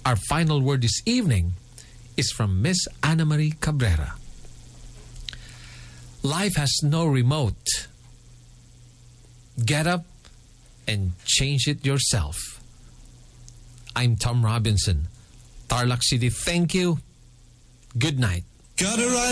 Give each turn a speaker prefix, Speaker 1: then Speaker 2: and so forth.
Speaker 1: Our final word this evening is from Miss Ana Marie Cabrera. Life has no remote. Get up and change it yourself. I'm Tom Robinson, Tarlac City. Thank you. Good night.
Speaker 2: Gotta ride